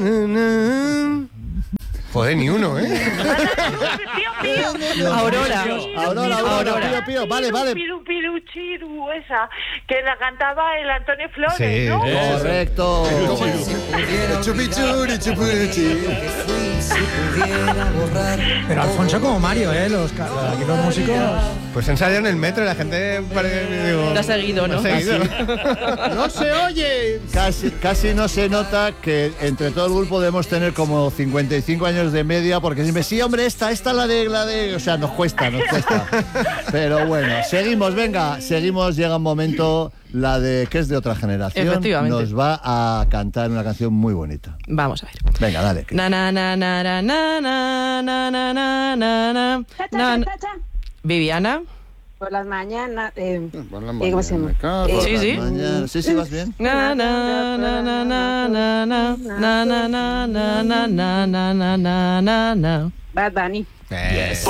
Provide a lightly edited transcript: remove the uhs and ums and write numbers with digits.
Joder, ni uno, ¿eh? Aurora. Pío. Vale. Piru, piru, chiru, esa, que la cantaba el Antonio Flores, Sí, ¿no? Correcto. Chupichuri, chupichi. Pero Alfonso como Mario, aquí los músicos... Pues ensayan en el metro y la gente parece, digo, Lo ha seguido, ¿no? ¡No se oye! Casi no se nota que entre todo el grupo debemos tener como 55 años de media, porque siempre, sí, hombre, esta la de... O sea, nos cuesta. Pero bueno, seguimos, llega un momento, la de que es de otra generación. Efectivamente. Nos va a cantar una canción muy bonita. Vamos a ver. Venga, dale. Na na na na na na na na na na na na. Viviana. Por las mañanas. ¿Cómo se llama? Sí. Sí, vas bien. Na na na na na na na na na na na na na na na na. Bad Bunny. Yes.